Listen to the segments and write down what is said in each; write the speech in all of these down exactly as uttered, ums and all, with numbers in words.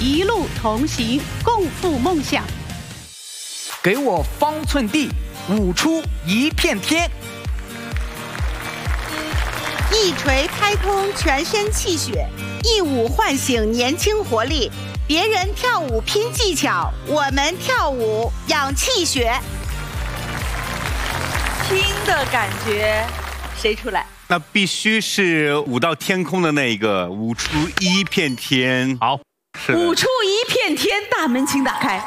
一路同行，共赴梦想。 给我方寸地，舞出一片天。 一锤开通全身气血，一舞唤醒年轻活力。别人跳舞拼技巧，我们跳舞养气血。 听的感觉，谁出来？ 那必须是舞到天空的那一个，舞出一片天。 好， 是的舞出一片天，大门请打开。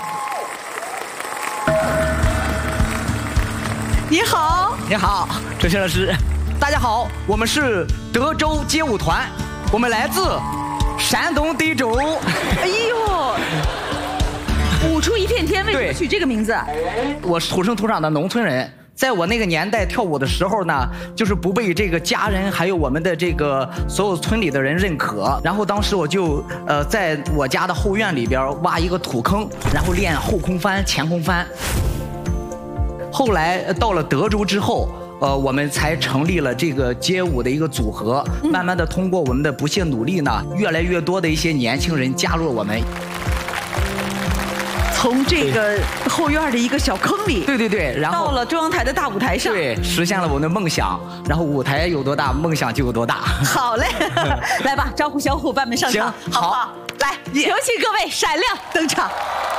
你好， 你好，主持人老师，大家好，我们是德州街舞团，我们来自山东德州。 哎呦，舞出一片天，为什么取这个名字？ 我是土生土长的农村人。在我那个年代跳舞的时候呢，就是不被这个家人还有我们的这个所有村里的人认可。然后当时我就呃在我家的后院里边挖一个土坑，然后练后空翻、前空翻。后来到了德州之后，呃，我们才成立了这个街舞的一个组合。慢慢的通过我们的不懈努力呢，越来越多的一些年轻人加入我们。 从这个后院的一个小坑里， 对对对，然后到了中央台的大舞台上， 对，实现了我们的梦想。然后舞台有多大，梦想就有多大。 好嘞，来吧，招呼小伙伴们上场， 行，好， 好不好？来，有请各位闪亮登场。